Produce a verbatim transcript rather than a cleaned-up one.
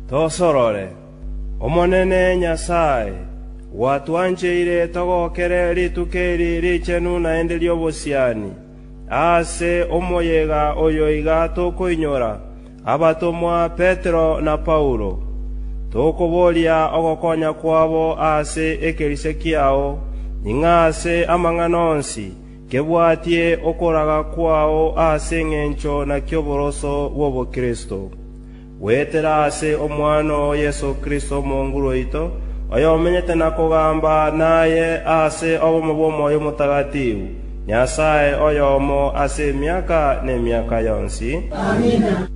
Tosorore omonene Nyasaye watwanjeire togokere ritukeri richenu na endelio bosiani ase omoyega oyo iga tokoinyora abatomwa Petro na Paulo tokoboria ogokonya kwabo ase ekerise kiao ingase amanganonsi kebwatie okoraga kwao ase ng'encho na kyoboroso wobo Kristo wetera ase omwano Yesu Kristo monguro ito oyo menyete na kugamba naye ase obomo bw'omwoyo mutagatifu Nyasaye oyomo ase miaka ne miaka yonsi. Amina.